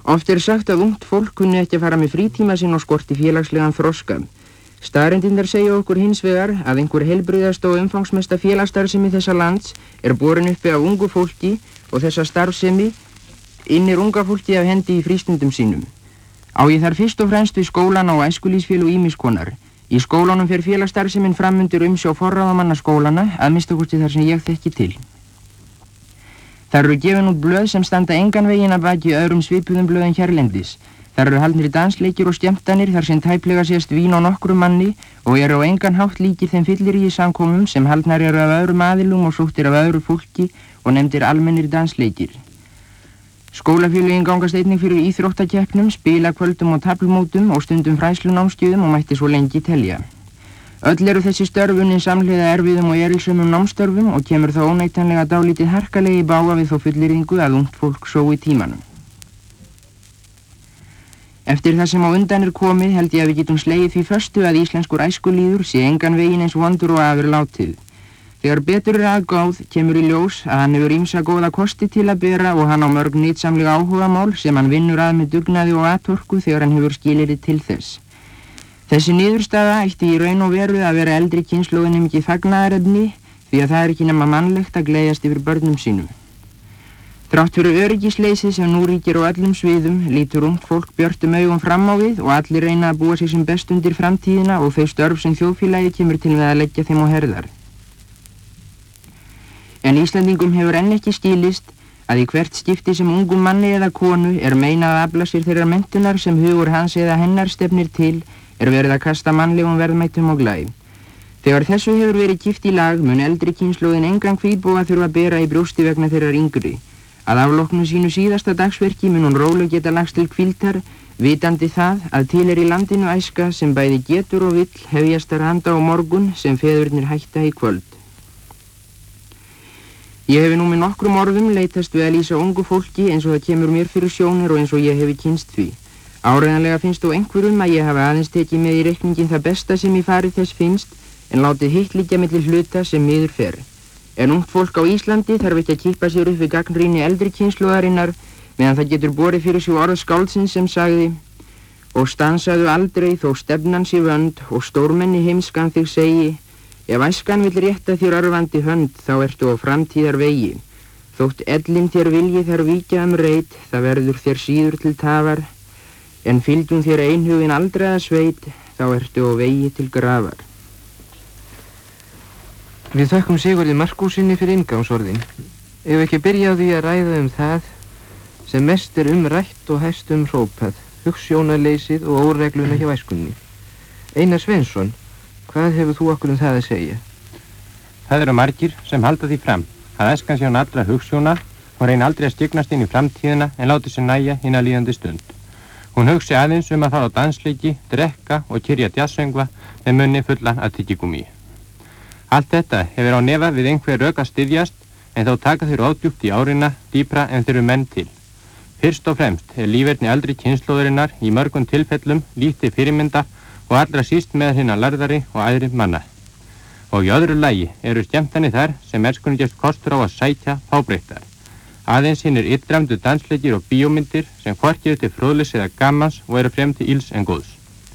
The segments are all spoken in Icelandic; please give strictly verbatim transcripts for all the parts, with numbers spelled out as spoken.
Oft er sagt að ungt fólk kunni ekki að fara með frítíma sinn og skorti félagslegan þroska. Staðreyndirnar segja okkur hins vegar að einhver heilbrigðasta og umfangsmesta félagsstarfsemi þessa lands er borin uppi af ungu fólki og þessa starfsemi innir unga fólki af hendi í frístundum sínum. Á ég þar fyrst og fremst við skólana og æskulýðsfélög ýmiss konar. Í skólanum fer félagsstarfsemin fram undir umsjá forráðamanna skólana, að minnsta kosti þar sem ég þekki til. Þar eru gefin út blöð sem standa engan veginn að baki öðrum svipuðum blöðum hérlendis. Þar eru haldnir dansleikir og skemmtanir þar sem tæplega sést vín á nokkrum manni og eru á engan hátt líkir þeim fylliríi samkomum sem haldnar eru af öðrum aðilum og sóttir af öðru fólki og nefndir almennir dansleikir. Skólafélögin gangast einnig fyrir íþróttakeppnum, spilakvöldum og taflmótum og stundum fræðslunámskeiðum og mætti svo lengi telja. Öll eru þessi störf unnin samhliða erfiðum og erilsömum námstörfum og kemur þá óneitanlega dálítið harkalega í bága við þó fullyrðingu að ungt fólk sói tímanum. Eftir það sem á undan er komið held ég að við getum slegið því föstu að íslenskur æskulýður sé engan veginn eins vondur og afur látið. Þegar betur er aðgáð kemur í ljós að hann hefur ýmsa góða kosti til að bera og hann á mörg nytsamlega áhugamál sem hann vinnur að með dugnaði og atorku þegar hann hefur skilyrði til þess. Þessi niðurstaða ætti í raun og veru að vera eldri kynslóðinni mikið fagnaðarefni því að það er ekki nema mannlegt að gleðjast yfir börnum sínum. Þrátt fyrir öryggisleysið sem nú ríkir á öllum sviðum lítur ungt fólk björtum augum fram á við og allir reyna að búa sig sem best undir framtíðina og þau störf sem þjóðfélagi kemur til með að leggja þeim á herðar. En Íslendingum hefur enn ekki skilist að í hvert skipti sem ungum manni eða konu er meinað að afla sér þeirrar menntunar sem hugur hans eða hennar stefnir til er verið að kasta mannlegum verðmætum og glæ. Þegar þessu hefur verið kipt í lag mun eldri kynslóðin engan kvíðbúa þurfa að bera í brjósti vegna þeirrar yngri. Að afloknu sínu síðasta dagsverki mun hún róleg geta lagst til hvíldar, vitandi það að til er í landinu æska sem bæði getur og vill hefjastar handa á morgun sem feðurnir hætta í kvöld. Ég hefi nú með nokkrum orðum leitast við að lýsa ungu fólki eins og það kemur mér fyrir sjónir og eins og ég hefi kynst því. Áreiðanlega finnst þó einhverjum að ég hafi aðeins tekið með í reikningin það besta sem í fari þess finnst en látið hitt liggja milli hluta sem miður fer. En ungt fólk á Íslandi þarf ekki að kippa sér upp við gagnrýni eldri kynslóðarinnar meðan það getur borið fyrir sig orð skáldsins sem sagði: Og stansaðu aldrei þó stefnan sé vönd og stórmenni heimskan þig segi, ef æskan vill rétta þér örvandi hönd þá ertu á framtíðar vegi. Þótt ellin þér vilji þar víkja um reit, það verður þér síður til tafar, en fylgjum þér einhugin aldraða sveit, þá ertu á vegi til grafar. Við þökkum Sigurði Markúsinni fyrir inngangsorðin. Ef ekki byrja á því að ræða um það sem mest er umrætt og hæst um hrópað, hugsjónaleysið og óregluna hjá æskunni. Einar Sveinsson, hvað hefur þú okkur um það að segja? Það eru margir sem halda því fram að æskan sé hún allra hugsjóna og reyna aldrei að stygnast inn í framtíðina en láti sér nægja hina líðandi stund. Hún hugsi aðeins um að fara á dansleiki, drekka og kyrja djassöngva með munni fullan af tyggigúmmíi. Allt þetta hefur á nefa við einhver rök að styðjast en þá taka þeir ódjúpt í árina dýpra en þeir eru menn til. Fyrst og fremst er líferni eldri kynslóðarinnar í mörgum tilfellum lítið fyrirmynda og allra síst með hinna lærðari og æðri manna. Og í öðru lagi eru skemmtanir þar sem æskunni gefst kostur á að sækja fábreyttar. Aðeins hinn er illræmdu dansleikir og bíómyndir sem hvorki eru til fróðleiks eða gamans og eru fremd til ills en góðs.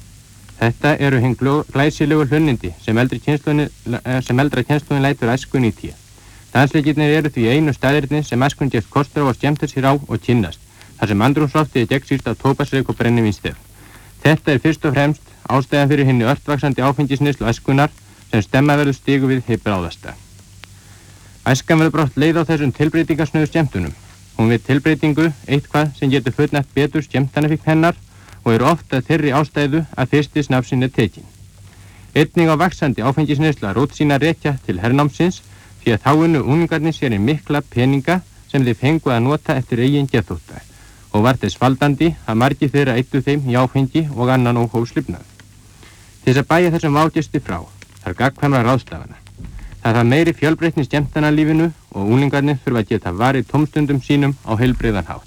Þetta eru hinn glæsilegu hlunnindi sem eldri kynslóðin lætur æskun í tíð. Dansleikirnir eru því einu staðirni sem æskun gefst kostur á að skemmta sér á og kynnast, þar sem andrúmsloftið er gegnsýrt af tóbaksreyk og brennivínstef. Þetta er fyrst og fremst ástæðan fyrir hinni örtvaxandi áfengisneyslu æskunar sem stemma verður stigu við hið bráðasta. Æskan verður brátt leið á þessum tilbreytingasnöðu skemmtunum. Hún við tilbreytingu eitthvað sem getur fullnægt betur skemmtanafíkn hennar og eru ofta þeirri ástæðu að fyrsti snafsinn er tekin. Einnig á vaxandi áfengisneysla rót sína rekja til hernámsins því að þá unnu unglingarnir sér í mikla peninga sem þeir fengu að nota eftir eigin geðþótta og var þess faldandi að margir þeirra eittu þeim í áfengi og annan óhófslifnað. Til þess að bæja þessum vágesti frá þarf gagnkvæmra ráðstafana. Það þarf meiri fjölbreytni í skemmtanalífinu og unglingarnir þurfa að geta varið tómstundum sínum á heilbrigðan hátt.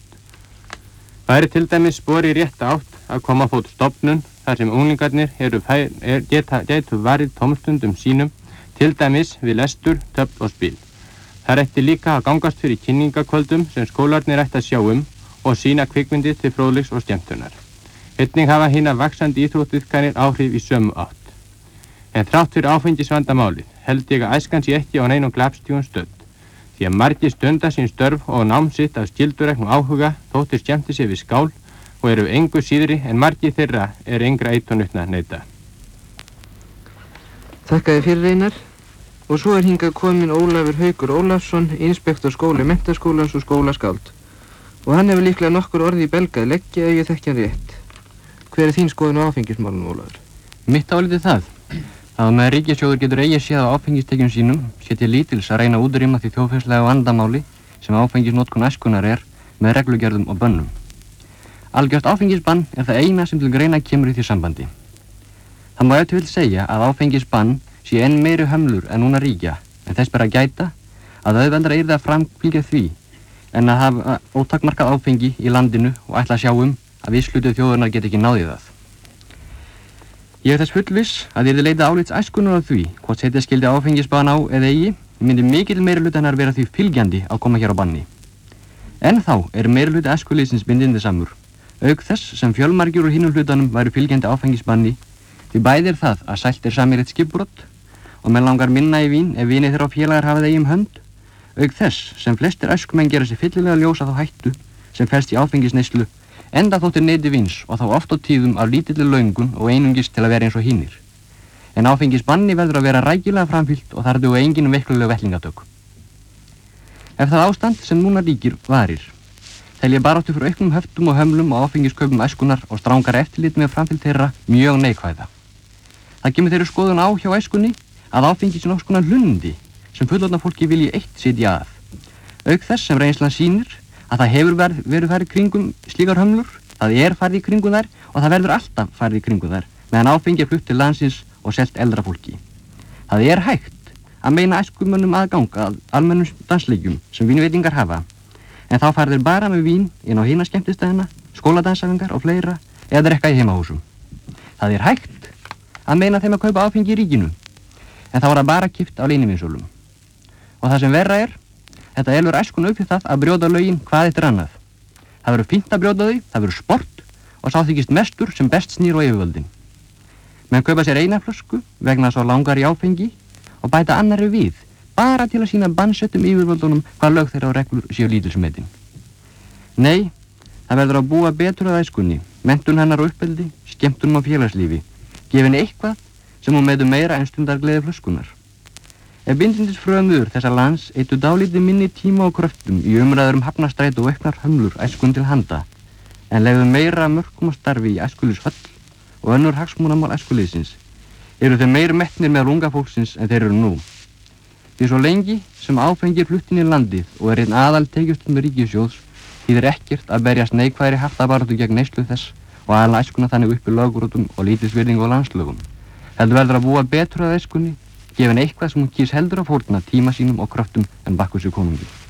Það er til dæmis spor í rétta átt að koma á fót stofnun þar sem unglingarnir eru fæ, er, geta, getu varið tómstundum sínum, til dæmis við lestur, töfl og spil. Það ætti líka að gangast fyrir kynningakvöldum sem skólarnir ætti að sjá um og sína kvikmyndir til fróðleiks og skemmtunar. Einnig hafa hinar vaxandi íþróttaiðkanir áhrif í sömu átt. En þrátt fyrir áfengisvandamálið held ég að æskan sé ekki á neinum glapstígum stödd. Því að margir stunda sín störf og nám sitt af skylduræknum áhuga þóttir skemmti sér við skál og eru engu síðri en margir þeirra er engra eitonutna neyta. Þakka þér fyrir, Einar. Og svo er hingað kominn Ólafur Haukur Ólafsson, inspektor skóli menntaskólans og skólaskáld. Og hann hefur líklega nokkur orði í belg að leggja ef ég þekki hann rétt. Hver er þín skoðun á áfengismálum, Ólafur? Mitt álitið það, að með ríkissjóður getur eigi séð á áfengistekjum sínum sé til lítils að reyna að útrýma því þjóðfélagslega vandamáli sem áfengisnotkun æskunnar er með reglugerðum og bönnum. Algjört áfengisbann er það eina sem til greina kemur í því sambandi. Það má ef til vill segja að áfengisbann sé enn meiri hömlur en núna ríkja, en þess ber að gæta að auðveldara yrði að framfylgja því en að hafa ótakmarkað áfengi í landinu og ætla að sjá um að visshlutið þjóðurnar get ekki náðið það. Ég er þess fullviss að yrði leita álits æskunnar á því hvort setja skildi áfengisbann á eða eigi, myndi mikill meirihluti hennar vera því fylgjandi að koma hér á banni. En þá er meirihluti æskuliðsins bindindi samur, auk þess sem fjölmargir úr hinum hlutanum væru fylgjandi áfengisbanni, því bæði er það að sælt er sameiginlegt skipbrot og menn langar minna í vín ef vinir þeirra og félagar hafa það í um hönd, auk þess sem flestir æskumenn gera sér fyllilega ljósa þá hættu sem felst í áfengisneyslu, enda þóttir neyti víns og þá oft á tíðum af lítilli löngun og einungis til að vera eins og hinir. En áfengisbanni verður að vera rækilega framfylgt og þar duga engin veiklulega vettlingatök. Ef það ástand sem núna ríkir varir, tel ég baráttu fyrir auknum höftum og hömlum og áfengiskaupum æskunnar og strángar eftirlit með framfylgd þeirra mjög neikvæða. Það kemur þeirri skoðun á hjá æskunni að áfengi sé nokkuð hlundi sem fullorðna fólki vilji eitt sitja að. Auk þess sem reynslan sýnir að það hefur verið, verið farið kringum slíkar hömlur, það er farið í kringum þær og það verður alltaf farið í kringum þær meðan áfengi er flutt til landsins og selt eldra fólki. Það er hægt að meina æskumönnum aðgang að almennum dansleikjum sem vínveitingar hafa, en þá farið þeir bara með vín inn á hina skemmtistæðina, skóladansafingar og fleira eða drekka í heimahúsum. Það er hægt að meina þeim að kaupa áfengi í ríkinu, en þá er það bara kippt á leynivinsölum. Og það sem verra er, þetta elur æskun upp við það að brjóta lögin hvað eftir annað. Það verður fínt að brjóta þau, það verður sport og sá þykist mestur sem best snýr á yfirvöldin. Menn kaupa sér eina flösku vegna svo langar í áfengi og bæta annarri við, bara til að sína bannsettum yfirvöldunum hvað lög þeirra og reglur séu lítilsmetin. Nei, það verður að búa betur að æskunni, menntun hennar og uppeldi, skemmtunum og félagslífi, gefin eitthvað sem hún metur meira en stundargleði flöskunar. Ef bindindis frömuður þessa lands eittu dálítið minni tíma og kröftum í umræður um hafnastræti og auknar hömlur æskun til handa, en lefðu meira mörkum að starfi í æskulíðshöll og önnur hagsmunamál æskulíðsins, eru þeir meiri metnir með unga fólksins en þeir eru nú. Því svo lengi sem áfengir fluttin í landið og er einn aðal tekjustum ríkissjóðs, þýðir ekkert að berjast neikvæðri haftabaráttu gegn neyslu þess og aðla æskuna þannig upp í lögbrotum og lítilsvirðingu og landslögum. Heldur verður að búa betur að æskunni, gefin eitthvað sem hún kýs heldur að fórna tíma sínum og kröftum en Bakkusi konungi.